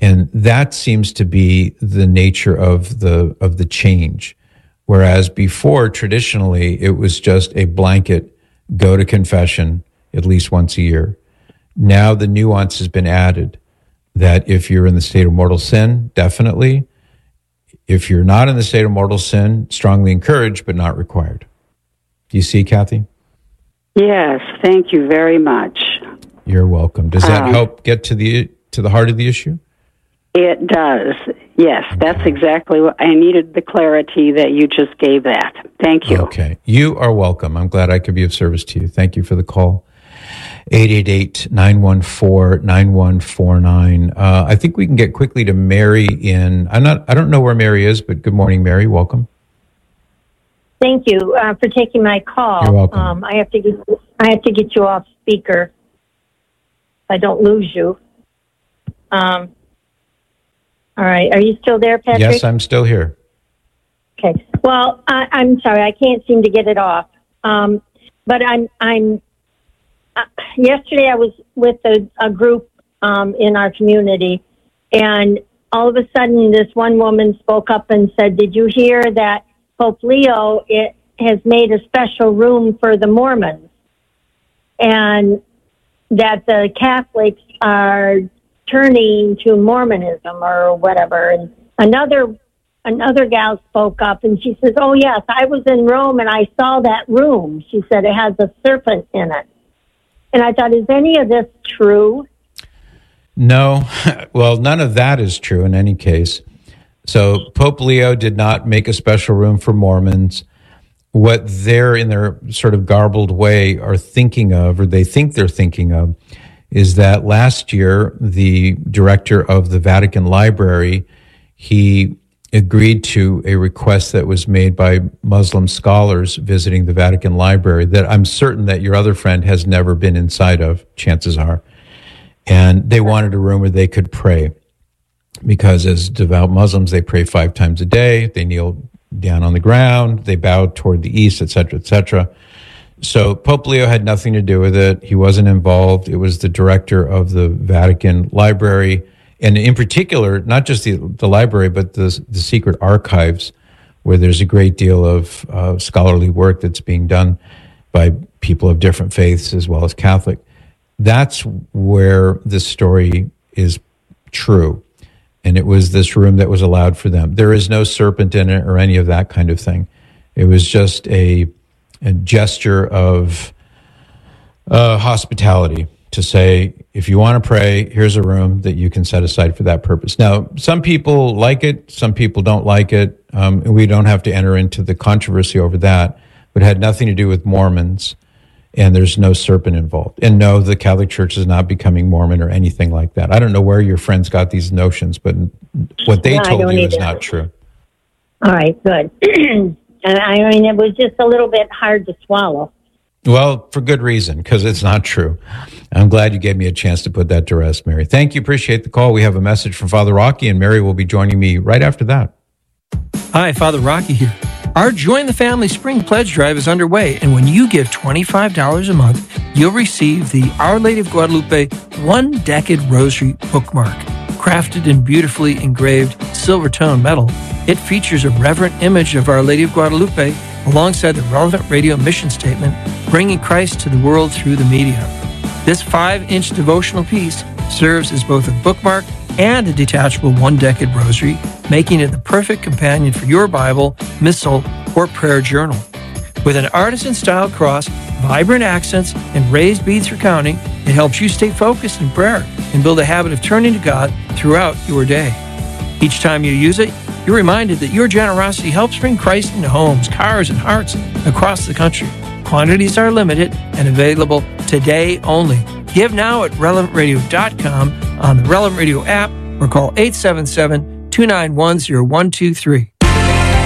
And that seems to be the nature of the change. Whereas before, traditionally, it was just a blanket, go to confession at least once a year. Now the nuance has been added that if you're in the state of mortal sin, definitely. If you're not in the state of mortal sin, strongly encouraged, but not required. Do you see, Kathy? Yes, thank you very much. You're welcome. Does that help get to the heart of the issue? It does. Yes, okay. That's exactly what I needed, the clarity that you just gave that. Thank you. Okay. You are welcome. I'm glad I could be of service to you. Thank you for the call. 888-914-9149. I think we can get quickly to Mary in, I don't know where Mary is, but good morning, Mary. Welcome. Thank you for taking my call. You're welcome. I have to get you off speaker. I don't lose you. All right. Are you still there, Patrick? Yes, I'm still here. Okay. Well, I'm sorry. I can't seem to get it off. But I'm. Yesterday, I was with a group in our community, and all of a sudden, this one woman spoke up and said, "Did you hear that Pope Leo has made a special room for the Mormons, and that the Catholics are turning to Mormonism or whatever?" And another gal spoke up, and she says, "Oh yes, I was in Rome and I saw that room." She said it has a serpent in it. And I thought, is any of this true? No. Well, none of that is true in any case. So Pope Leo did not make a special room for Mormons. What they're, in their sort of garbled way, are thinking of, or they think they're thinking of, is that last year, the director of the Vatican Library, he agreed to a request that was made by Muslim scholars visiting the Vatican Library that I'm certain that your other friend has never been inside of, chances are. And they wanted a room where they could pray, because as devout Muslims, they pray 5 times a day, they kneel down on the ground, they bow toward the east, etc., etc. So Pope Leo had nothing to do with it. He wasn't involved. It was the director of the Vatican Library, and in particular, not just the library, but the secret archives, where there's a great deal of scholarly work that's being done by people of different faiths as well as Catholic. That's where this story is true. And it was this room that was allowed for them. There is no serpent in it or any of that kind of thing. It was just a gesture of hospitality to say, if you want to pray, here's a room that you can set aside for that purpose. Now, some people like it, some people don't like it, and we don't have to enter into the controversy over that, but it had nothing to do with Mormons, and there's no serpent involved. And no, the Catholic Church is not becoming Mormon or anything like that. I don't know where your friends got these notions, but what they told you is not true. All right, good. And I mean, it was just a little bit hard to swallow. Well, for good reason, because it's not true. I'm glad you gave me a chance to put that to rest, Mary. Thank you. Appreciate the call. We have a message from Father Rocky, and Mary will be joining me right after that. Hi, Father Rocky here. Our Join the Family Spring Pledge Drive is underway, and when you give $25 a month, you'll receive the Our Lady of Guadalupe One Decade Rosary bookmark. Crafted in beautifully engraved silver tone metal, it features a reverent image of Our Lady of Guadalupe alongside the relevant radio mission statement, bringing Christ to the world through the media. This 5-inch devotional piece serves as both a bookmark and a detachable one-decade rosary, making it the perfect companion for your Bible, missal, or prayer journal. With an artisan-style cross, vibrant accents, and raised beads for counting, it helps you stay focused in prayer and build a habit of turning to God throughout your day. Each time you use it, you're reminded that your generosity helps bring Christ into homes, cars, and hearts across the country. Quantities are limited and available today only. Give now at relevantradio.com, on the Relevant Radio app, or call 877-291-0123.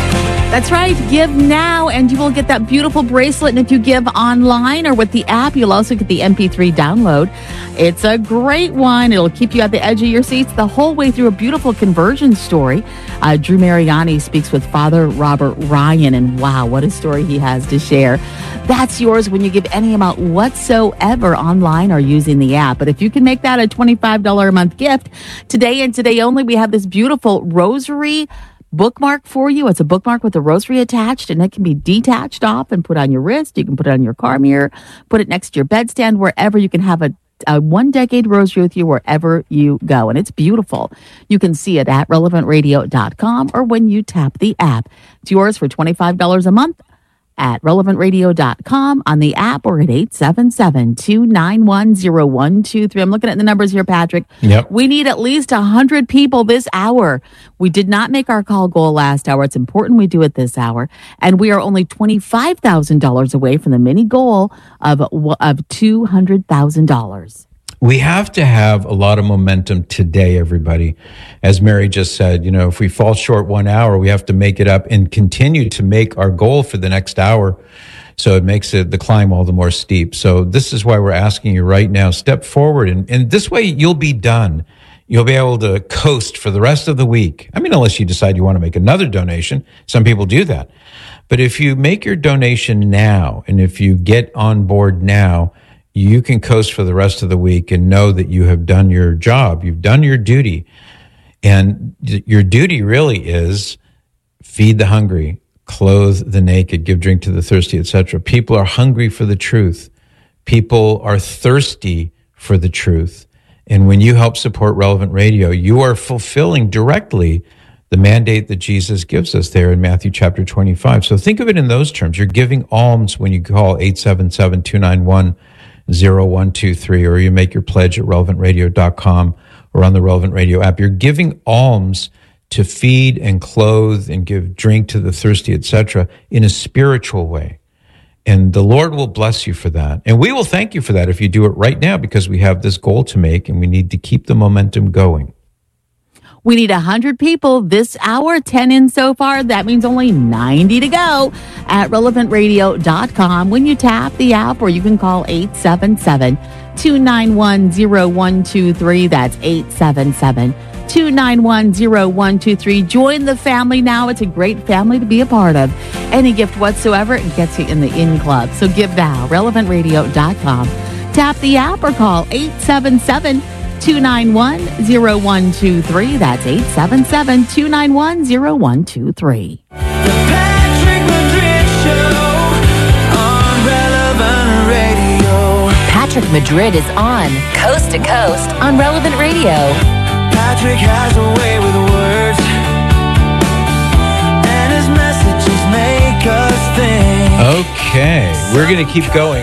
That's right. Give now, and you will get that beautiful bracelet. And if you give online or with the app, you'll also get the MP3 download. It's a great one. It'll keep you at the edge of your seats the whole way through a beautiful conversion story. Drew Mariani speaks with Father Robert Ryan, and wow, what a story he has to share. That's yours when you give any amount whatsoever online or using the app. But if you can make that a $25 a month gift, today and today only, we have this beautiful rosary bookmark for you. It's a bookmark with a rosary attached, and it can be detached off and put on your wrist. You can put it on your car mirror, put it next to your bedstand, wherever. You can have a 1 decade rosary with you wherever you go. And it's beautiful. You can see it at relevantradio.com or when you tap the app. It's yours for $25 a month at relevantradio.com, on the app, or at 877-291-0123. I'm looking at the numbers here, Patrick. Yep. We need at least 100 people this hour. We did not make our call goal last hour. It's important we do it this hour. And we are only $25,000 away from the mini goal of $200,000. We have to have a lot of momentum today, everybody. As Mary just said, if we fall short 1 hour, we have to make it up and continue to make our goal for the next hour. So it makes the climb all the more steep. So this is why we're asking you right now, step forward. And this way you'll be done. You'll be able to coast for the rest of the week. I mean, unless you decide you want to make another donation. Some people do that. But if you make your donation now, and if you get on board now, you can coast for the rest of the week and know that you have done your job. You've done your duty. And your duty really is feed the hungry, clothe the naked, give drink to the thirsty, etc. People are hungry for the truth. People are thirsty for the truth. And when you help support Relevant Radio, you are fulfilling directly the mandate that Jesus gives us there in Matthew chapter 25. So think of it in those terms. You're giving alms when you call 877-291-0123, or you make your pledge at relevantradio.com or on the Relevant Radio app. You're giving alms to feed and clothe and give drink to the thirsty, etc., in a spiritual way. And the Lord will bless you for that. And we will thank you for that if you do it right now, because we have this goal to make and we need to keep the momentum going. We need 100 people this hour, 10 in so far. That means only 90 to go at relevantradio.com. When you tap the app, or you can call 877-291-0123. That's 877-291-0123. Join the family now. It's a great family to be a part of. Any gift whatsoever, it gets you in the In Club. So give now, relevantradio.com. Tap the app or call 877-291-0123. That's 877-291-0123. The Patrick Madrid Show on Relevant Radio. Patrick Madrid is on Coast to Coast on Relevant Radio. Patrick has a way with words, and his messages make us think. Okay, we're going to keep going.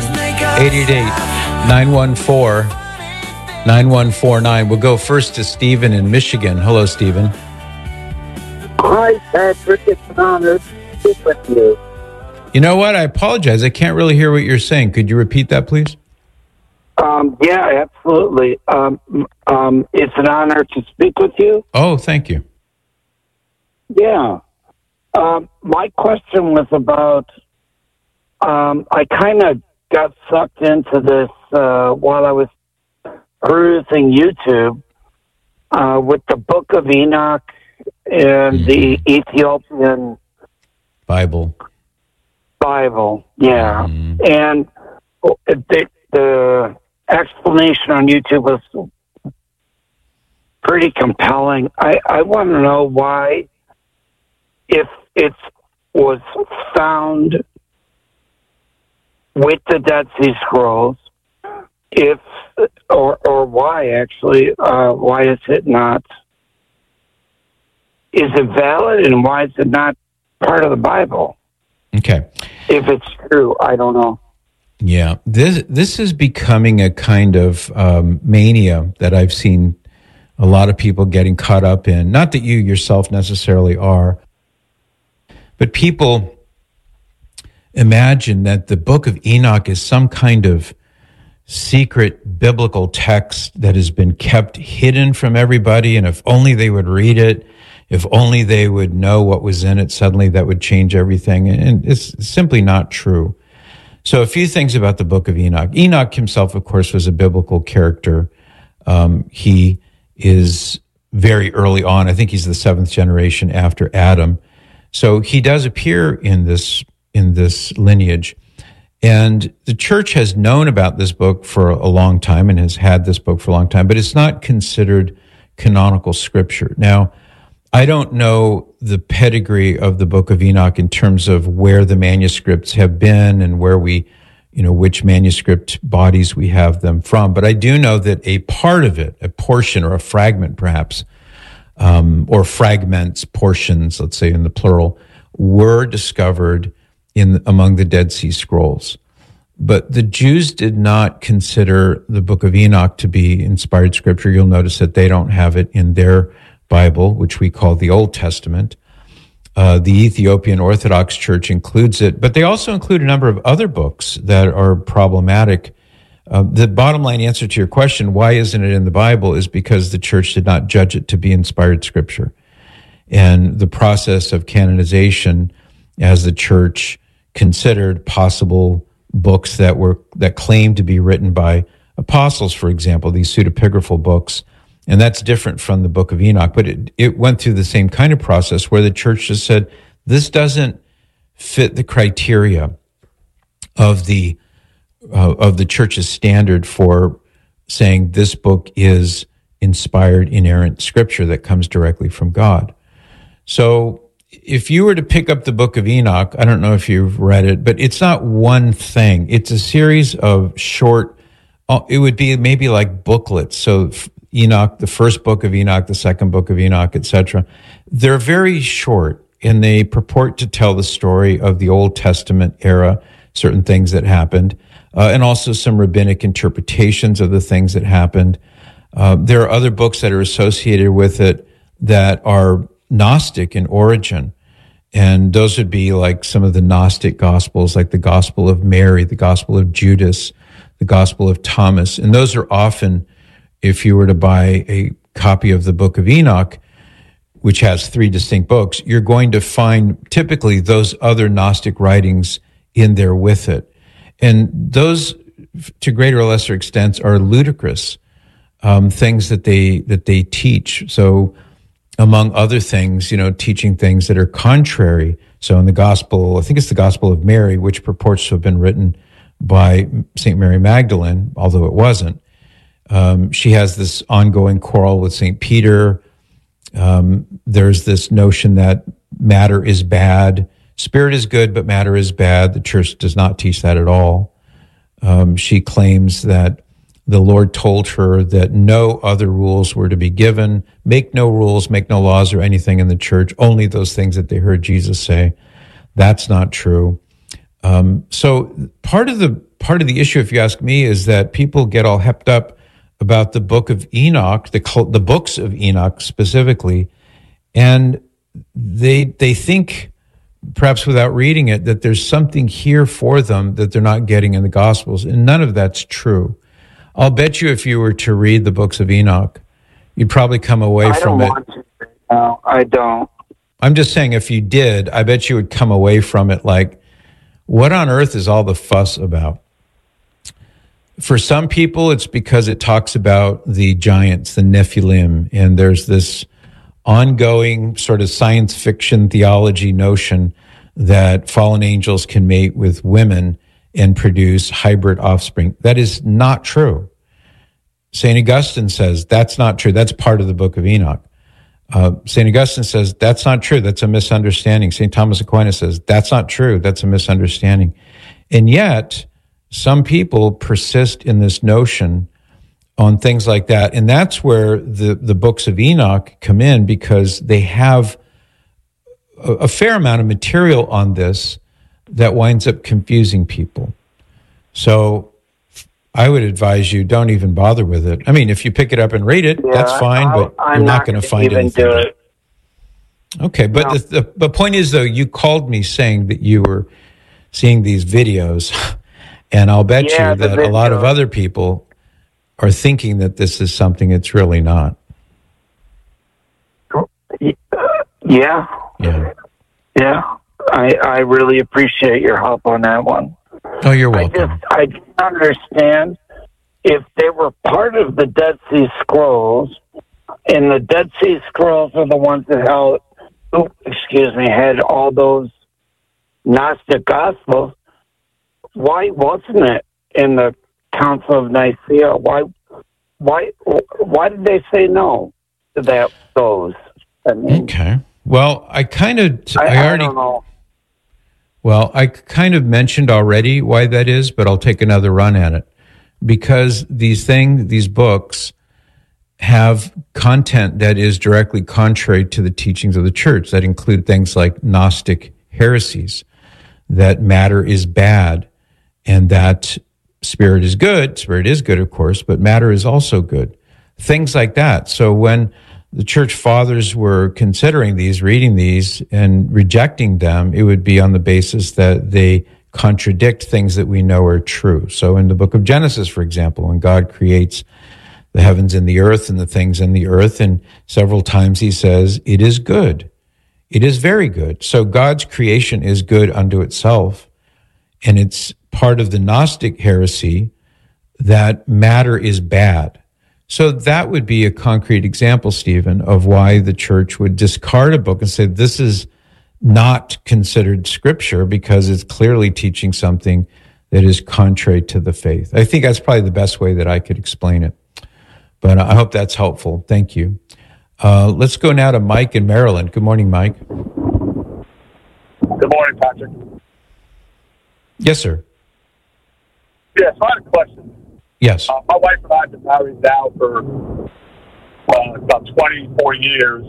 888-914-9149. We'll go first to Stephen in Michigan. Hello, Stephen. Hi, Patrick. It's an honor to speak with you. You know what? I apologize. I can't really hear what you're saying. Could you repeat that, please? Yeah, absolutely. It's an honor to speak with you. Oh, thank you. Yeah. My question was about, I kind of got sucked into this while I was perusing YouTube with the Book of Enoch and the Ethiopian Bible. Yeah. And the explanation on YouTube was pretty compelling. I want to know why, if it was found with the Dead Sea Scrolls, or why actually, why is it not? Is it valid, and why is it not part of the Bible? Okay. If it's true, I don't know. Yeah, this is becoming a kind of mania that I've seen a lot of people getting caught up in. Not that you yourself necessarily are, but people imagine that the Book of Enoch is some kind of secret biblical text that has been kept hidden from everybody, and if only they would read it, if only they would know what was in it, suddenly that would change everything. And it's simply not true. So a few things about the book of Enoch. Enoch himself, of course, was a biblical character. He is very early on. I think he's the 7th generation after Adam. So he does appear in this lineage. And the church has known about this book for a long time and has had this book for a long time, but it's not considered canonical scripture. Now, I don't know the pedigree of the book of Enoch in terms of where the manuscripts have been and where which manuscript bodies we have them from. But I do know that a part of it, a portion or a fragment perhaps, or fragments, portions, let's say in the plural, were discovered among the Dead Sea Scrolls. But the Jews did not consider the book of Enoch to be inspired scripture. You'll notice that they don't have it in their Bible, which we call the Old Testament. The Ethiopian Orthodox Church includes it, but they also include a number of other books that are problematic. The bottom line answer to your question, why isn't it in the Bible, is because the church did not judge it to be inspired scripture. And the process of canonization, as the church considered possible books that claimed to be written by apostles, for example, these pseudepigraphal books, and that's different from the book of Enoch, but it went through the same kind of process where the church just said, this doesn't fit the criteria of the church's standard for saying this book is inspired, inerrant scripture that comes directly from God. So if you were to pick up the book of Enoch, I don't know if you've read it, but it's not one thing. It's a series of short, it would be maybe like booklets. So Enoch, the first book of Enoch, the second book of Enoch, etc. They're very short, and they purport to tell the story of the Old Testament era, certain things that happened, and also some rabbinic interpretations of the things that happened. There are other books that are associated with it that are Gnostic in origin, and those would be like some of the Gnostic Gospels, like the Gospel of Mary, the Gospel of Judas, the Gospel of Thomas, and those are often, if you were to buy a copy of the book of Enoch, which has 3 distinct books, you're going to find typically those other Gnostic writings in there with it. And those, to greater or lesser extents, are ludicrous things that they teach. So among other things, teaching things that are contrary. So in the gospel, I think it's the Gospel of Mary, which purports to have been written by St. Mary Magdalene, although it wasn't. She has this ongoing quarrel with St. Peter. There's this notion that matter is bad. Spirit is good, but matter is bad. The church does not teach that at all. She claims that the Lord told her that no other rules were to be given. Make no rules, make no laws or anything in the church, only those things that they heard Jesus say. That's not true. So part of the issue, if you ask me, is that people get all hepped up about the book of Enoch, the books of Enoch specifically, and they think, perhaps without reading it, that there's something here for them that they're not getting in the Gospels, and none of that's true. I'll bet you if you were to read the books of Enoch, you'd probably come away from it. No, I don't. I'm just saying, if you did, I bet you would come away from it like, what on earth is all the fuss about? For some people, it's because it talks about the giants, the Nephilim, and there's this ongoing sort of science fiction theology notion that fallen angels can mate with women and produce hybrid offspring. That is not true. St. Augustine says that's not true. That's part of the book of Enoch. St. Augustine says that's not true. That's a misunderstanding. St. Thomas Aquinas says that's not true. That's a misunderstanding. And yet, some people persist in this notion on things like that. And that's where the books of Enoch come in, because they have a fair amount of material on this that winds up confusing people. So I would advise you, don't even bother with it. I mean, if you pick it up and read it, that's fine, but you're not going to find anything. Okay, but no. The point is, though, you called me saying that you were seeing these videos, and I'll bet you that a lot of other people are thinking that this is something it's really not. Yeah. Yeah. Yeah. I really appreciate your help on that one. Oh, you're welcome. I don't understand if they were part of the Dead Sea Scrolls, and the Dead Sea Scrolls are the ones that had all those Gnostic Gospels. Why wasn't it in the Council of Nicaea? Why did they say no to those? I mean, Okay. Well, I don't know. Well, I kind of mentioned already why that is, but I'll take another run at it. Because these books have content that is directly contrary to the teachings of the church, that include things like Gnostic heresies, that matter is bad, and that spirit is good. Spirit is good, of course, but matter is also good. Things like that. So when the church fathers were considering these, reading these, and rejecting them, it would be on the basis that they contradict things that we know are true. So in the book of Genesis, for example, when God creates the heavens and the earth and the things in the earth, and several times he says, it is good. It is very good. So God's creation is good unto itself, and it's part of the Gnostic heresy that matter is bad. So that would be a concrete example, Stephen, of why the church would discard a book and say, this is not considered scripture because it's clearly teaching something that is contrary to the faith. I think that's probably the best way that I could explain it. But I hope that's helpful. Thank you. Let's go now to Mike in Maryland. Good morning, Mike. Good morning, Patrick. Yes, sir. Yes, I had a question. Yes. My wife and I have been married now for about 24 years,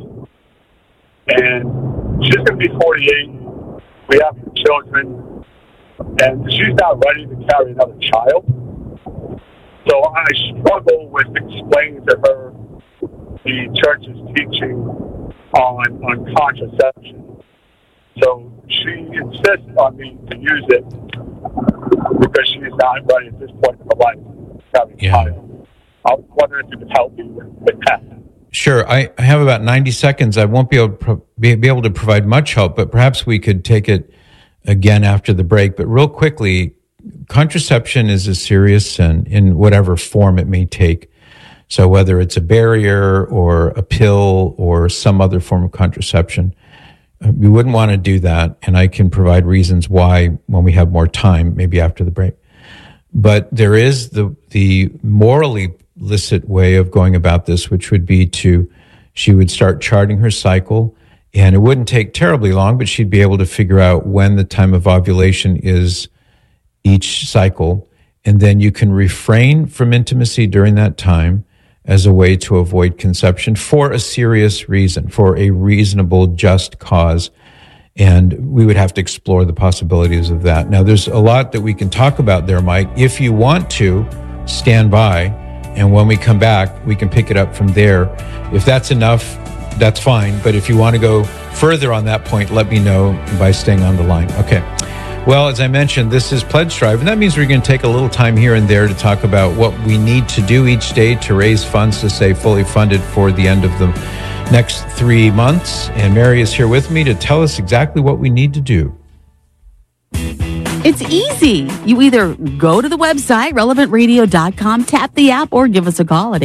and she's going to be 48. We have children, and she's not ready to carry another child. So I struggle with explaining to her the church's teaching on contraception. So she insists on me to use it because she's not ready at this point in her life. Yeah. I'm wondering if you could help me with that. Sure. I have about 90 seconds. I won't be able to provide much help, but perhaps we could take it again after the break. But real quickly, contraception is a serious sin in whatever form it may take. So whether it's a barrier or a pill or some other form of contraception, we wouldn't want to do that. And I can provide reasons why when we have more time, maybe after the break. But there is the morally licit way of going about this, which would be she would start charting her cycle, and it wouldn't take terribly long, but she'd be able to figure out when the time of ovulation is each cycle. And then you can refrain from intimacy during that time as a way to avoid conception for a serious reason, for a reasonable, just cause. And we would have to explore the possibilities of that. Now, there's a lot that we can talk about there, Mike. If you want to, stand by. And when we come back, we can pick it up from there. If that's enough, that's fine. But if you want to go further on that point, let me know by staying on the line. Okay. Well, as I mentioned, this is Pledge Drive, and that means we're going to take a little time here and there to talk about what we need to do each day to raise funds to stay fully funded for the end of the next 3 months. And Mary is here with me to tell us exactly what we need to do. It's easy. You either go to the website, relevantradio.com, tap the app, or give us a call at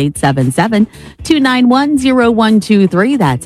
877-291-0123. That's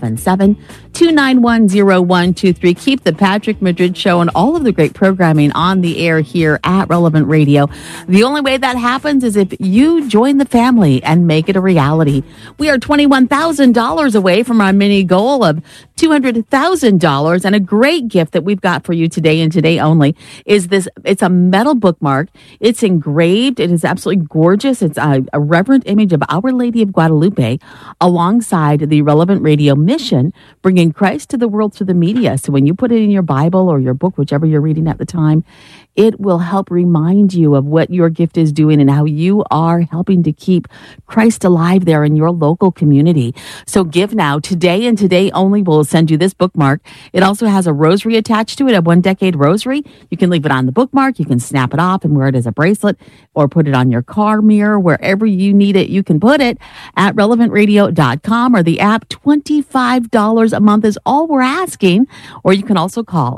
877-291-0123. Keep the Patrick Madrid Show and all of the great programming on the air here at Relevant Radio. The only way that happens is if you join the family and make it a reality. We are $21,000 away from our mini goal of $200,000, and a great gift that we've got for you today and today only is this. It's a metal bookmark. It's engraved. It is absolutely gorgeous. It's a reverent image of Our Lady of Guadalupe alongside the Relevant Radio mission, bringing Christ to the world through the media. So when you put it in your Bible or your book, whichever you're reading at the time, it will help remind you of what your gift is doing and how you are helping to keep Christ alive there in your local community. So give now. Today and today only will send you this bookmark. It also has a rosary attached to it, a 1 decade rosary. You can leave it on the bookmark. You can snap it off and wear it as a bracelet or put it on your car mirror. Wherever you need it, you can put it at relevantradio.com or the app. $25 a month is all we're asking. Or you can also call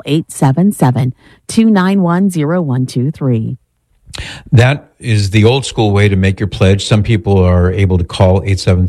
877-291-0123. That is the old school way to make your pledge. Some people are able to call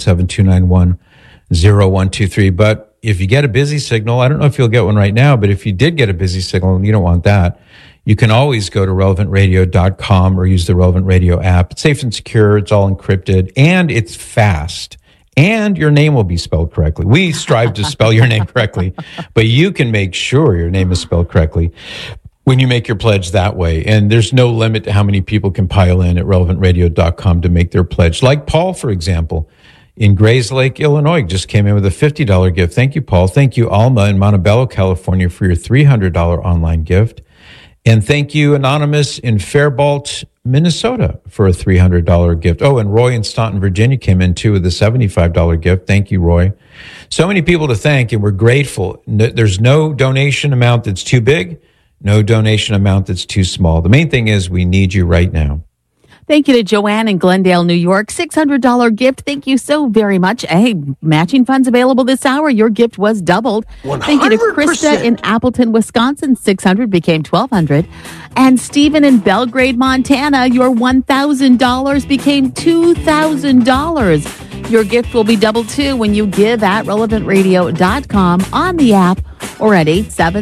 877-291-0123. But if you get a busy signal, I don't know if you'll get one right now, but if you did get a busy signal and you don't want that, you can always go to relevantradio.com or use the Relevant Radio app. It's safe and secure. It's all encrypted and it's fast. And your name will be spelled correctly. We strive to spell your name correctly, but you can make sure your name is spelled correctly when you make your pledge that way. And there's no limit to how many people can pile in at relevantradio.com to make their pledge. Like Paul, for example, in Grays Lake, Illinois, just came in with a $50 gift. Thank you, Paul. Thank you, Alma in Montebello, California, for your $300 online gift. And thank you, Anonymous in Faribault, Minnesota, for a $300 gift. Oh, and Roy in Staunton, Virginia came in too with a $75 gift. Thank you, Roy. So many people to thank, and we're grateful. There's no donation amount that's too big, no donation amount that's too small. The main thing is we need you right now. Thank you to Joanne in Glendale, New York. $600 gift. Thank you so very much. Hey, matching funds available this hour. Your gift was doubled. 100%. Thank you to Krista in Appleton, Wisconsin. $600 became $1,200. And Stephen in Belgrade, Montana. Your $1,000 became $2,000. Your gift will be doubled too when you give at relevantradio.com on the app or at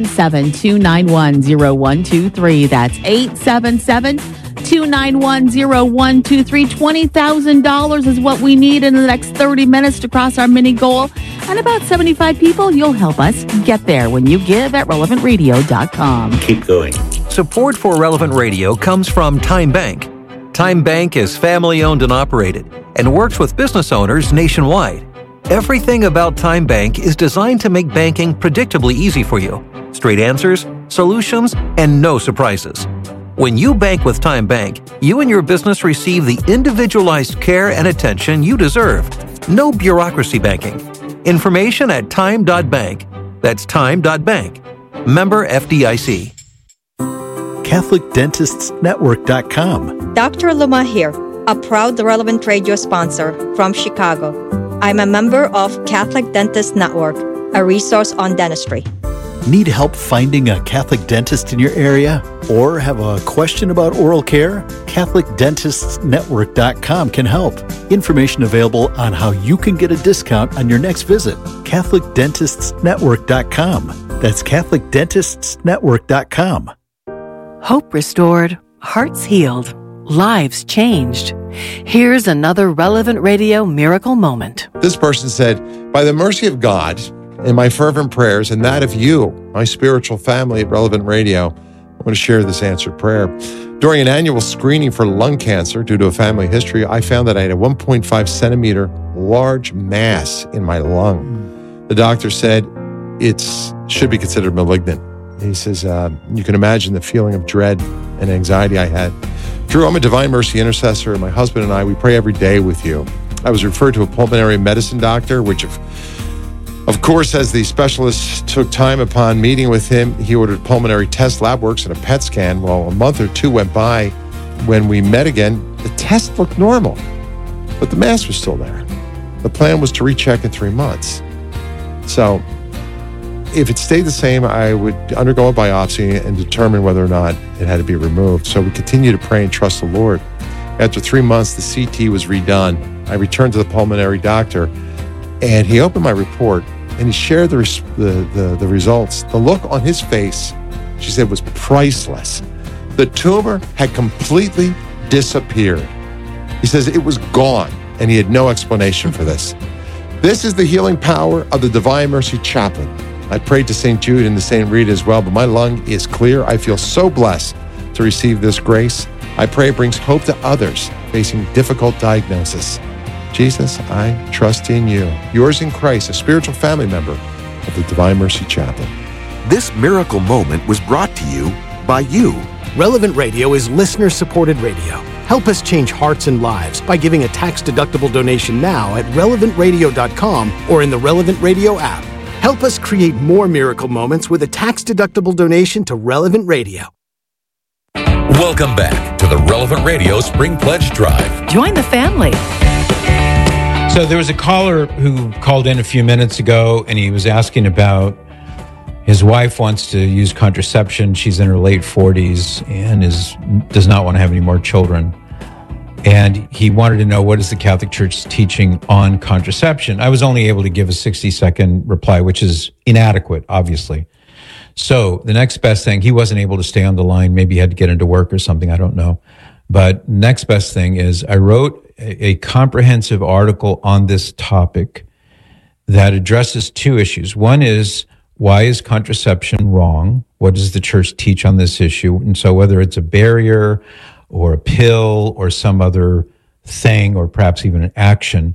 877-291-0123. That's 877-291-0123. $20,000 is what we need in the next 30 minutes to cross our mini goal. And about 75 people, you'll help us get there when you give at relevantradio.com. Keep going. Support for Relevant Radio comes from Time Bank. Time Bank is family-owned and operated and works with business owners nationwide. Everything about Time Bank is designed to make banking predictably easy for you. Straight answers, solutions, and no surprises. When you bank with Time Bank, you and your business receive the individualized care and attention you deserve. No bureaucracy banking. Information at time.bank. That's time.bank. Member FDIC. CatholicDentistsNetwork.com. Dr. Luma here, a proud Relevant Radio sponsor from Chicago. I'm a member of Catholic Dentist Network, a resource on dentistry. Need help finding a Catholic dentist in your area? Or have a question about oral care? CatholicDentistsNetwork.com can help. Information available on how you can get a discount on your next visit. CatholicDentistsNetwork.com. That's CatholicDentistsNetwork.com. Hope restored, hearts healed, lives changed. Here's another Relevant Radio miracle moment. This person said, by the mercy of God and my fervent prayers and that of you, my spiritual family at Relevant Radio, I want to share this answered prayer. During an annual screening for lung cancer due to a family history, I found that I had a 1.5 centimeter large mass in my lung. The doctor said it should be considered malignant. He says, you can imagine the feeling of dread and anxiety I had. Drew, I'm a Divine Mercy intercessor, and my husband and I, we pray every day with you. I was referred to a pulmonary medicine doctor, which of course, as the specialist took time upon meeting with him, he ordered pulmonary test, lab works, and a PET scan. Well, a month or two went by. When we met again, the test looked normal, but the mass was still there. The plan was to recheck in 3 months. So if it stayed the same, I would undergo a biopsy and determine whether or not it had to be removed. So we continue to pray and trust the Lord. After 3 months, the CT was redone. I returned to the pulmonary doctor, and he opened my report, and he shared the results. The look on his face, she said, was priceless. The tumor had completely disappeared. He says it was gone, and he had no explanation for this. This is the healing power of the Divine Mercy Chaplain. I prayed to St. Jude and to St. Rita as well, but my lung is clear. I feel so blessed to receive this grace. I pray it brings hope to others facing difficult diagnosis. Jesus, I trust in you. Yours in Christ, a spiritual family member of the Divine Mercy Chaplain. This miracle moment was brought to you by you. Relevant Radio is listener-supported radio. Help us change hearts and lives by giving a tax-deductible donation now at relevantradio.com or in the Relevant Radio app. Help us create more miracle moments with a tax-deductible donation to Relevant Radio. Welcome back to the Relevant Radio Spring Pledge Drive. Join the family. So there was a caller who called in a few minutes ago, and he was asking about his wife wants to use contraception. She's in her late 40s and does not want to have any more children. And he wanted to know, what is the Catholic Church teaching on contraception? I was only able to give a 60-second reply, which is inadequate, obviously. So the next best thing, he wasn't able to stay on the line. Maybe he had to get into work or something. I don't know. But next best thing is I wrote a comprehensive article on this topic that addresses two issues. One is, why is contraception wrong? What does the church teach on this issue? And so whether it's a barrier or a pill or some other thing, or perhaps even an action,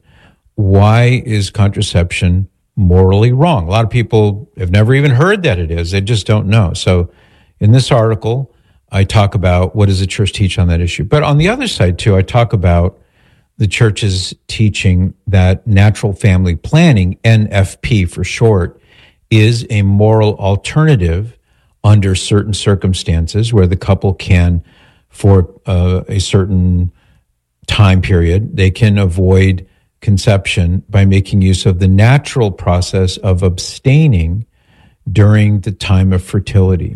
why is contraception morally wrong? A lot of people have never even heard that it is. They just don't know. So in this article, I talk about what does the church teach on that issue. But on the other side, too, I talk about the church's teaching that natural family planning, NFP for short, is a moral alternative under certain circumstances where the couple can, for a certain time period, they can avoid conception by making use of the natural process of abstaining during the time of fertility.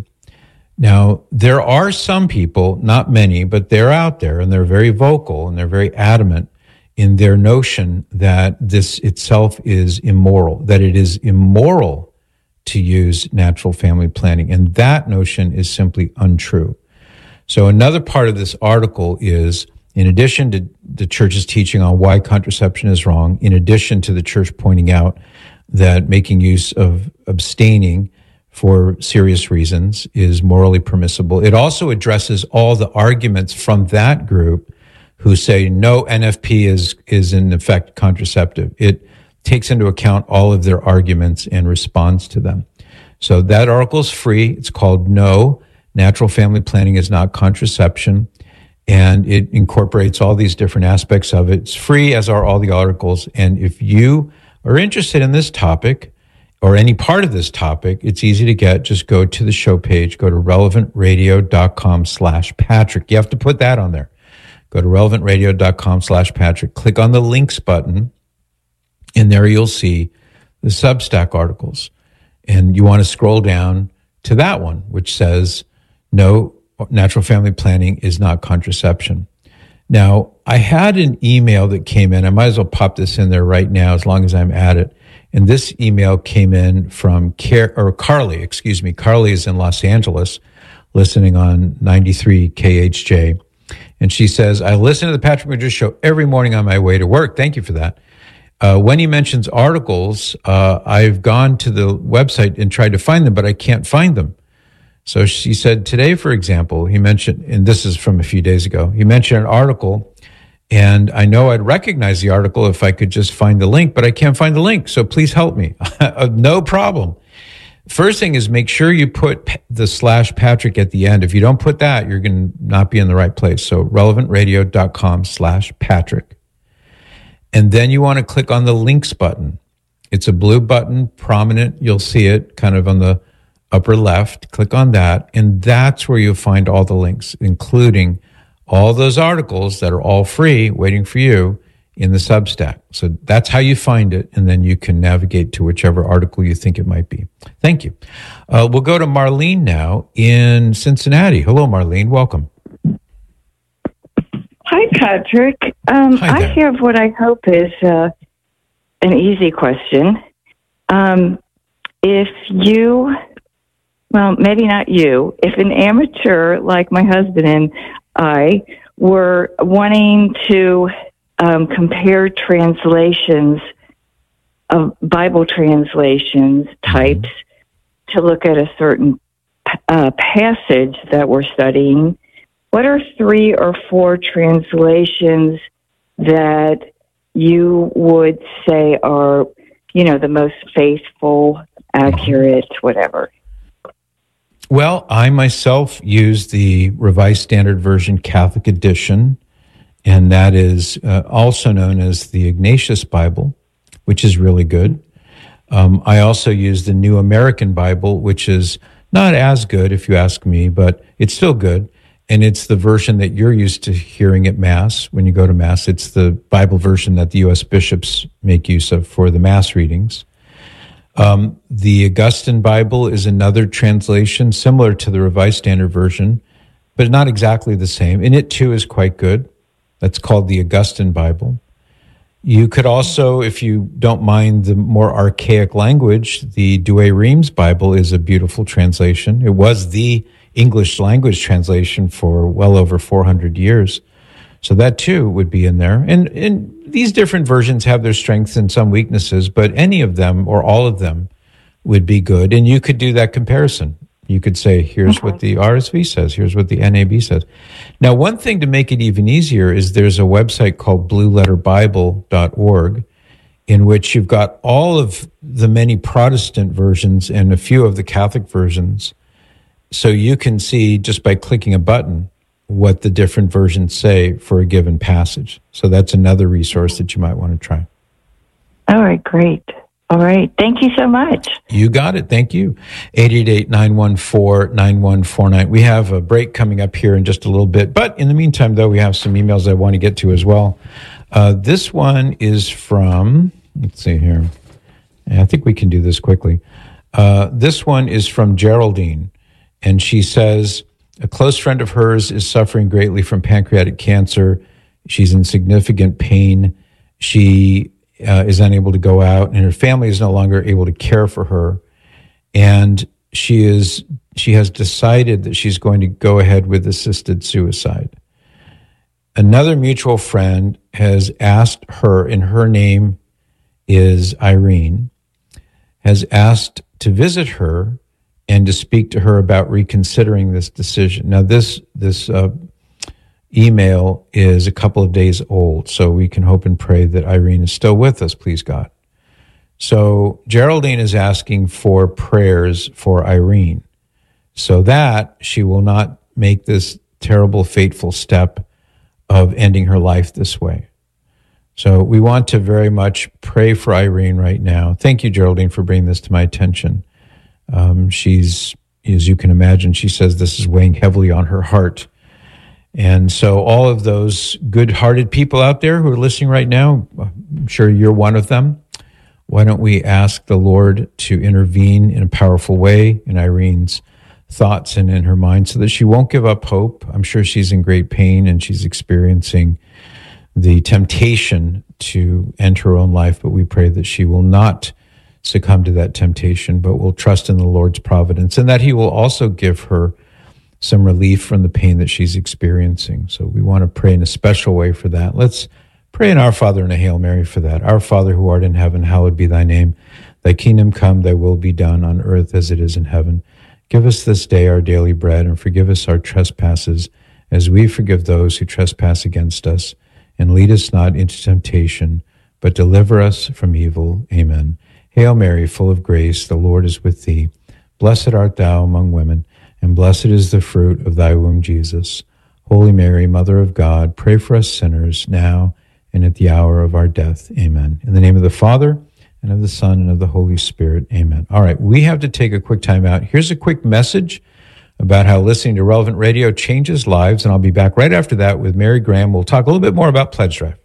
Now, there are some people, not many, but they're out there, and they're very vocal and they're very adamant in their notion that this itself is immoral, that it is immoral to use natural family planning. And that notion is simply untrue. So another part of this article is, in addition to the church's teaching on why contraception is wrong, in addition to the church pointing out that making use of abstaining for serious reasons is morally permissible, it also addresses all the arguments from that group who say no, NFP is in effect contraceptive. It takes into account all of their arguments and responds to them. So that article is free. It's called No, Natural Family Planning is Not Contraception. And it incorporates all these different aspects of it. It's free, as are all the articles. And if you are interested in this topic or any part of this topic, it's easy to get. Just go to the show page, go to relevantradio.com/Patrick. You have to put that on there. Go to relevantradio.com/Patrick. Click on the links button, and there you'll see the Substack articles. And you want to scroll down to that one, which says, no, natural family planning is not contraception. Now, I had an email that came in. I might as well pop this in there right now as long as I'm at it. And this email came in from Carly. Carly is in Los Angeles, listening on 93 KHJ. And she says, I listen to the Patrick Madrid Show every morning on my way to work. Thank you for that. When he mentions articles, I've gone to the website and tried to find them, but I can't find them. So she said today, for example, he mentioned, and this is from a few days ago, he mentioned an article, and I know I'd recognize the article if I could just find the link, but I can't find the link. So please help me. No problem. First thing is, make sure you put the /Patrick at the end. If you don't put that, you're going to not be in the right place. So relevantradio.com/Patrick. And then you want to click on the links button. It's a blue button, prominent. You'll see it kind of on the upper left. Click on that, and that's where you'll find all the links, including all those articles that are all free, waiting for you in the Substack. So that's how you find it, and then you can navigate to whichever article you think it might be. Thank you. We'll go to Marlene now in Cincinnati. Hello, Marlene. Welcome. Hi, Patrick. I have what I hope is an easy question. If you, well, maybe not you, if an amateur like my husband and I were wanting to compare translations of Bible translations types to look at a certain passage that we're studying, what are 3 or 4 translations that you would say are, the most faithful, accurate, whatever? Well, I myself use the Revised Standard Version Catholic Edition, and that is also known as the Ignatius Bible, which is really good. I also use the New American Bible, which is not as good, if you ask me, but it's still good. and it's the version that you're used to hearing at Mass when you go to Mass. It's the Bible version that the U.S. bishops make use of for the Mass readings. The Augustine Bible is another translation similar to the Revised Standard Version, but not exactly the same. And it too is quite good. That's called the Augustine Bible. You could also, if you don't mind the more archaic language, the Douay Rheims Bible is a beautiful translation. It was the English language translation for well over 400 years. So that too would be in there. And these different versions have their strengths and some weaknesses, but any of them or all of them would be good. And you could do that comparison. You could say, here's what the RSV says, here's what the NAB says. Now, one thing to make it even easier is there's a website called blueletterbible.org in which you've got all of the many Protestant versions and a few of the Catholic versions. So you can see just by clicking a button what the different versions say for a given passage. So that's another resource that you might want to try. All right, great. All right. Thank you so much. You got it. Thank you. 888-914-9149. We have a break coming up here in just a little bit. But in the meantime, though, we have some emails I want to get to as well. This one is from, let's see here. I think we can do this quickly. This one is from Geraldine. And she says, a close friend of hers is suffering greatly from pancreatic cancer. She's in significant pain. She is unable to go out, and her family is no longer able to care for her. And she has decided that she's going to go ahead with assisted suicide. Another mutual friend has asked her, and her name is Irene, has asked to visit her and to speak to her about reconsidering this decision. Now, this email is a couple of days old, so we can hope and pray that Irene is still with us, please God. So Geraldine is asking for prayers for Irene so that she will not make this terrible, fateful step of ending her life this way. So we want to very much pray for Irene right now. Thank you, Geraldine, for bringing this to my attention. She's, as you can imagine, she says this is weighing heavily on her heart. And so all of those good-hearted people out there who are listening right now, I'm sure you're one of them. Why don't we ask the Lord to intervene in a powerful way in Irene's thoughts and in her mind so that she won't give up hope. I'm sure she's in great pain and she's experiencing the temptation to end her own life, but we pray that she will not succumb to that temptation, but will trust in the Lord's providence and that he will also give her some relief from the pain that she's experiencing. So we want to pray in a special way for that. Let's pray in Our Father and a Hail Mary for that. Our Father who art in heaven, hallowed be thy name. Thy kingdom come, thy will be done on earth as it is in heaven. Give us this day our daily bread, and forgive us our trespasses as we forgive those who trespass against us. And lead us not into temptation, but deliver us from evil. Amen. Hail Mary, full of grace, the Lord is with thee. Blessed art thou among women, and blessed is the fruit of thy womb, Jesus. Holy Mary, Mother of God, pray for us sinners, now and at the hour of our death. Amen. In the name of the Father, and of the Son, and of the Holy Spirit. Amen. All right, we have to take a quick time out. Here's a quick message about how listening to Relevant Radio changes lives, and I'll be back right after that with Mary Graham. We'll talk a little bit more about Pledge Drive.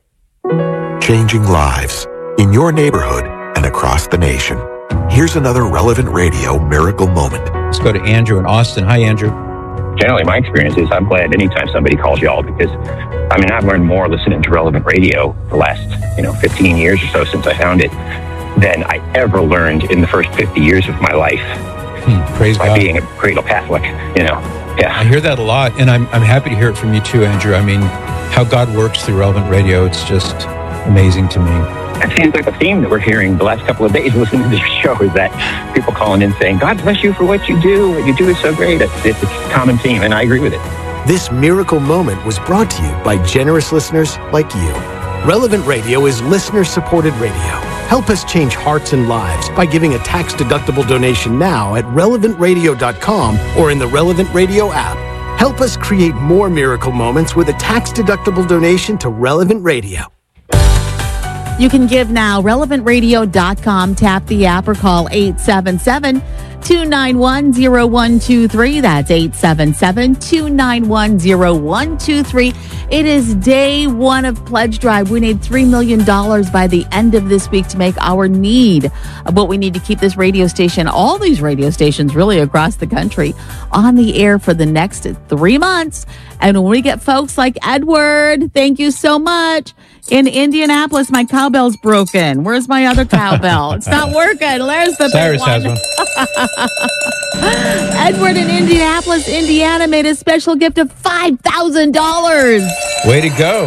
Changing lives in your neighborhood and across the nation. Here's another Relevant Radio miracle moment. Let's go to Andrew in Austin. Hi, Andrew. Generally, my experience is I'm glad anytime somebody calls y'all because, I mean, I've learned more listening to Relevant Radio the last, 15 years or so since I found it than I ever learned in the first 50 years of my life. Praise by God. Being a cradle Catholic, Yeah. I hear that a lot, and I'm happy to hear it from you too, Andrew. I mean, how God works through Relevant Radio, it's just amazing to me. It seems like the theme that we're hearing the last couple of days listening to this show is that people calling in saying, God bless you for what you do. What you do is so great. It's a common theme, and I agree with it. This miracle moment was brought to you by generous listeners like you. Relevant Radio is listener-supported radio. Help us change hearts and lives by giving a tax-deductible donation now at relevantradio.com or in the Relevant Radio app. Help us create more miracle moments with a tax-deductible donation to Relevant Radio. You can give now, relevantradio.com, tap the app or call 877 877-291-0123. That's 877-291-0123. It is day one of Pledge Drive. We need $3 million by the end of this week to make our need of what we need to keep this radio station, all these radio stations really across the country, on the air for the next 3 months. And when we get folks like Edward, thank you so much. In Indianapolis, my cowbell's broken. Where's my other cowbell? It's not working. There's the big Cyrus one. has one. Edward in Indianapolis, Indiana made a special gift of $5,000. Way to go.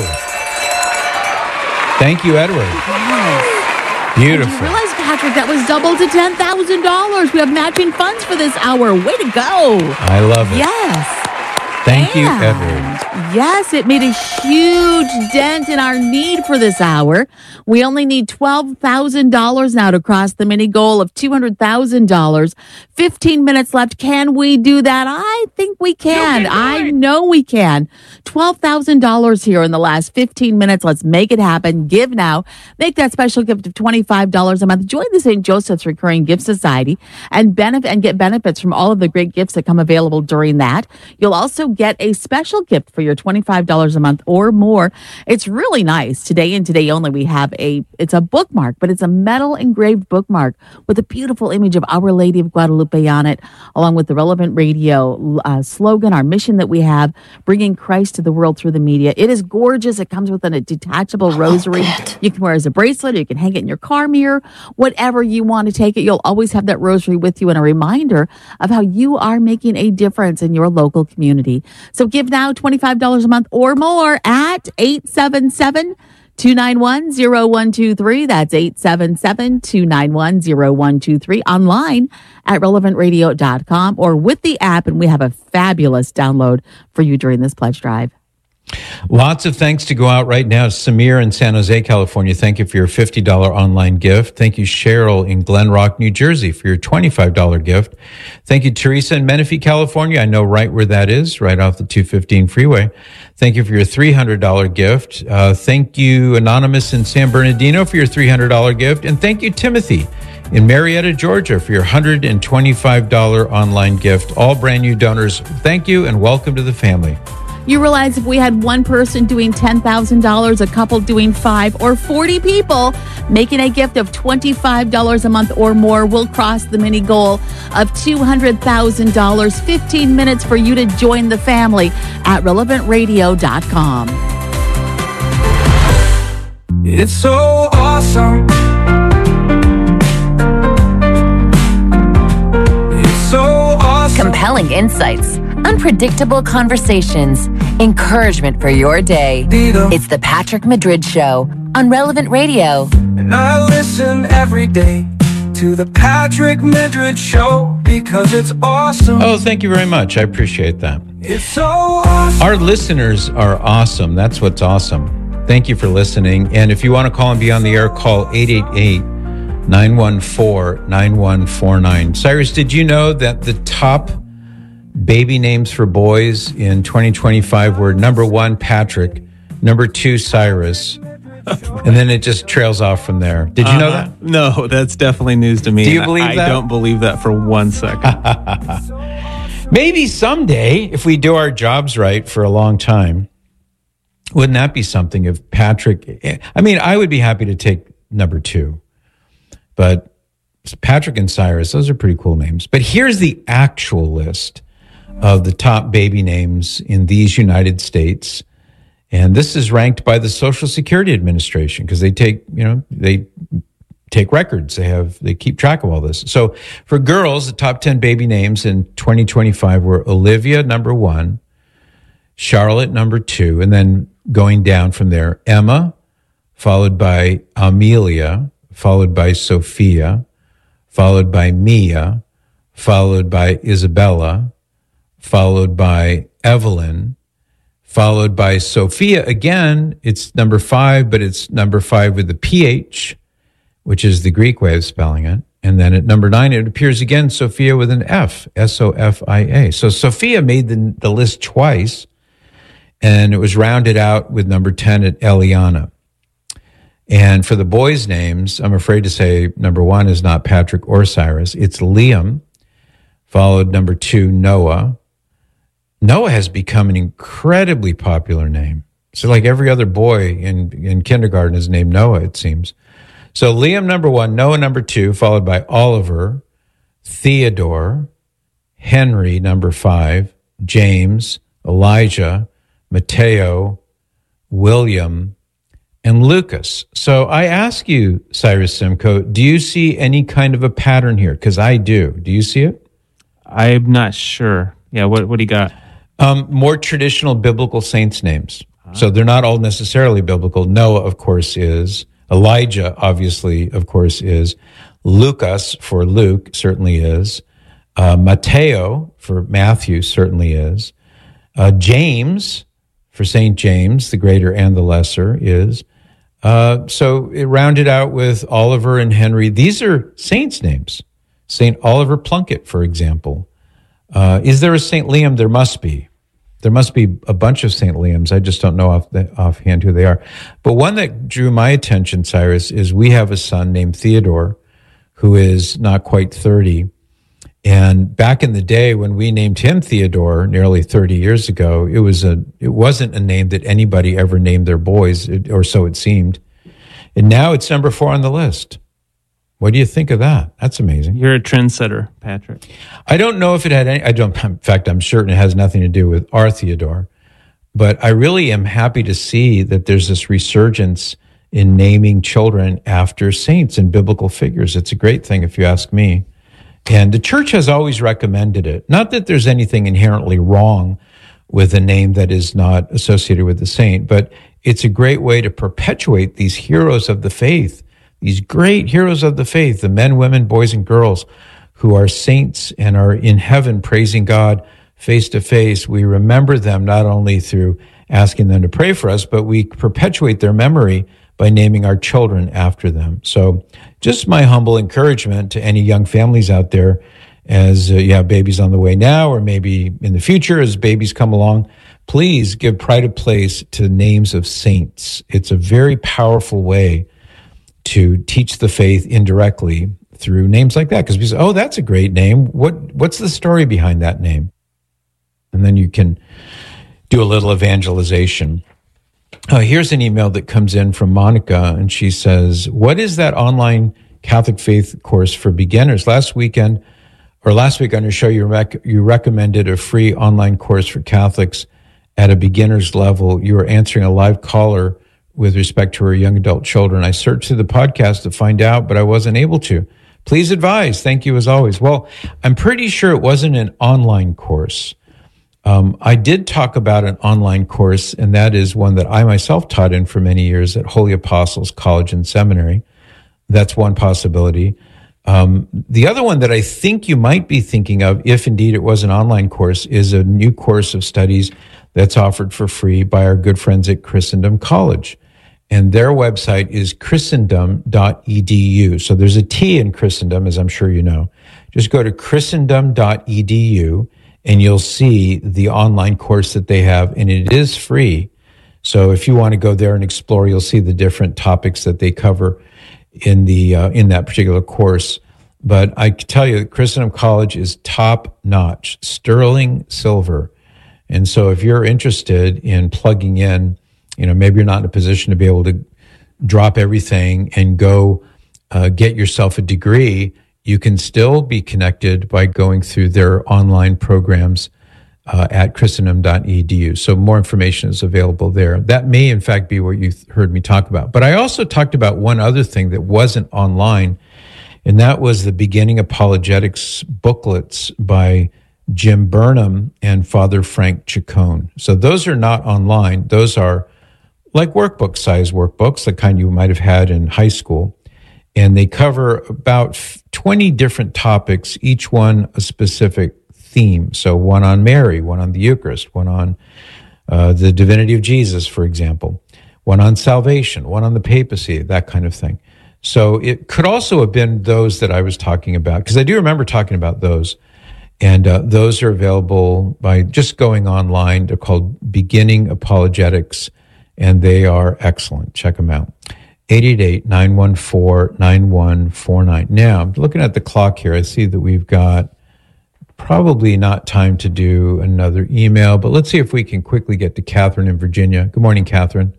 Thank you, Edward. Beautiful. Did you realize, Patrick, that was doubled to $10,000. We have matching funds for this hour. Way to go. I love it. Yes. Thank you, Edward. Yes, it made a huge dent in our need for this hour. We only need $12,000 now to cross the mini goal of $200,000. 15 minutes left. Can we do that? I think we can. I know we can. $12,000 here in the last 15 minutes. Let's make it happen. Give now. Make that special gift of $25 a month. Join the St. Joseph's Recurring Gift Society and get benefits from all of the great gifts that come available during that. You'll also get a special gift for your $25 a month or more. It's really nice. Today and today only, we have it's a bookmark, but it's a metal engraved bookmark with a beautiful image of Our Lady of Guadalupe on it, along with the Relevant Radio slogan, our mission that we have, bringing Christ to the world through the media. It is gorgeous. It comes with a detachable rosary. You can wear it as a bracelet, or you can hang it in your car mirror, whatever you want to take it. You'll always have that rosary with you and a reminder of how you are making a difference in your local community. So give now, $25 a month or more at 877-291-0123. That's 877-291-0123. Online at relevantradio.com or with the app. And we have a fabulous download for you during this pledge drive. Lots of thanks to go out right now. Samir in San Jose, California, thank you for your $50 online gift. Thank you, Cheryl in Glen Rock, New Jersey, for your $25 gift. Thank you, Teresa in Menifee, California. I know right where that is, right off the 215 freeway. Thank you for your $300 gift. Thank you, Anonymous in San Bernardino, for your $300 gift. And thank you, Timothy in Marietta, Georgia, for your $125 online gift. All brand new donors, thank you and welcome to the family. You realize if we had one person doing $10,000, a couple doing 5, or 40 people making a gift of $25 a month or more, we'll cross the mini goal of $200,000. 15 minutes for you to join the family at relevantradio.com. It's so awesome. It's so awesome. Compelling insights, unpredictable conversations, encouragement for your day. It's the Patrick Madrid Show on Relevant Radio. And I listen every day to the Patrick Madrid Show because it's awesome. Oh, thank you very much. I appreciate that. It's so awesome. Our listeners are awesome. That's what's awesome. Thank you for listening. And if you want to call and be on the air, call 888-914-9149. Cyrus, did you know that the top baby names for boys in 2025 were number 1, Patrick, number 2, Cyrus, and then it just trails off from there. Did you know that? No, that's definitely news to me. Do you believe that? I don't believe that for 1 second. Maybe someday, if we do our jobs right for a long time, wouldn't that be something if Patrick... I mean, I would be happy to take number 2, but Patrick and Cyrus, those are pretty cool names. But here's the actual list of the top baby names in these United States. And this is ranked by the Social Security Administration because they take records. They keep track of all this. So for girls, the top 10 baby names in 2025 were Olivia, number 1, Charlotte, number 2, and then going down from there, Emma, followed by Amelia, followed by Sophia, followed by Mia, followed by Isabella, followed by Evelyn, followed by Sophia again. It's number 5, but it's number 5 with the PH, which is the Greek way of spelling it. And then at number 9, it appears again, Sophia with an F, Sofia. So Sophia made the list twice, and it was rounded out with number 10 at Eliana. And for the boys' names, I'm afraid to say number 1 is not Patrick or Cyrus. It's Liam. followed number 2, Noah. Noah has become an incredibly popular name. So like every other boy in kindergarten is named Noah, it seems. So Liam number 1, Noah number 2, followed by Oliver, Theodore, Henry number 5, James, Elijah, Mateo, William, and Lucas. So I ask you, Cyrus Simcoe, do you see any kind of a pattern here? Because I do. Do you see it? I'm not sure. Yeah, what do you got? More traditional biblical saints' names. So they're not all necessarily biblical. Noah, of course, is. Elijah, obviously, of course, is. Lucas, for Luke, certainly is. Mateo, for Matthew, certainly is. James, for St. James, the greater and the lesser, is. So it rounded out with Oliver and Henry. These are saints' names. St. Oliver Plunkett, for example. Is there a St. Liam? There must be. There must be a bunch of St. Liams. I just don't know offhand who they are. But one that drew my attention, Cyrus, is we have a son named Theodore who is not quite 30. And back in the day when we named him Theodore nearly 30 years ago, it wasn't a name that anybody ever named their boys, or so it seemed. And now it's number 4 on the list. What do you think of that? That's amazing. You're a trendsetter, Patrick. I don't know if it had any, in fact, I'm certain it has nothing to do with our Theodore, but I really am happy to see that there's this resurgence in naming children after saints and biblical figures. It's a great thing if you ask me. And the church has always recommended it. Not that there's anything inherently wrong with a name that is not associated with the saint, but it's a great way to perpetuate these heroes of the faith, these great heroes of the faith, the men, women, boys, and girls who are saints and are in heaven praising God face to face. We remember them not only through asking them to pray for us, but we perpetuate their memory by naming our children after them. So just my humble encouragement to any young families out there as you have babies on the way now, or maybe in the future as babies come along, please give pride of place to names of saints. It's a very powerful way to teach the faith indirectly through names like that. Because we say, oh, that's a great name. What's the story behind that name? And then you can do a little evangelization. Here's an email that comes in from Monica, and she says, what is that online Catholic faith course for beginners? Last week on your show, you recommended a free online course for Catholics at a beginner's level. You were answering a live caller with respect to her young adult children. I searched through the podcast to find out, but I wasn't able to. Please advise. Thank you as always. Well, I'm pretty sure it wasn't an online course. I did talk about an online course, and that is one that I myself taught in for many years at Holy Apostles College and Seminary. That's one possibility. The other one that I think you might be thinking of, if indeed it was an online course, is a new course of studies that's offered for free by our good friends at Christendom College. And their website is christendom.edu. So there's a T in Christendom, as I'm sure you know. Just go to christendom.edu and you'll see the online course that they have, and it is free. So if you want to go there and explore, you'll see the different topics that they cover in that particular course. But I can tell you that Christendom College is top notch, sterling silver. And so if you're interested in plugging in, maybe you're not in a position to be able to drop everything and go get yourself a degree, you can still be connected by going through their online programs at christendom.edu. So more information is available there. That may, in fact, be what you heard me talk about. But I also talked about one other thing that wasn't online, and that was the Beginning Apologetics booklets by Jim Burnham and Father Frank Chacon. So those are not online. Those are like workbook-size workbooks, the kind you might have had in high school. And they cover about 20 different topics, each one a specific theme. So one on Mary, one on the Eucharist, one on the divinity of Jesus, for example, one on salvation, one on the papacy, that kind of thing. So it could also have been those that I was talking about, because I do remember talking about those. And those are available by just going online. They're called Beginning Apologetics, and they are excellent. Check them out. 888-914-9149. Now, I'm looking at the clock here. I see that we've got probably not time to do another email, but let's see if we can quickly get to Catherine in Virginia. Good morning, Catherine.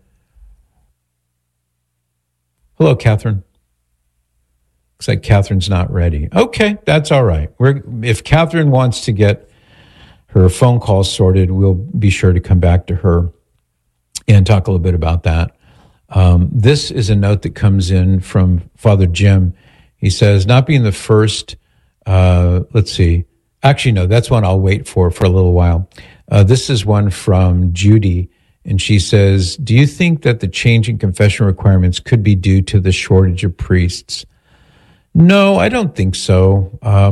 Hello, Catherine. Looks like Catherine's not ready. Okay, that's all right. If Catherine wants to get her phone call sorted, we'll be sure to come back to her and talk a little bit about that. This is a note that comes in from Father Jim. He says, not being the first, let's see. Actually, no, that's one I'll wait for a little while. This is one from Judy, and she says, do you think that the change in confession requirements could be due to the shortage of priests? No, I don't think so.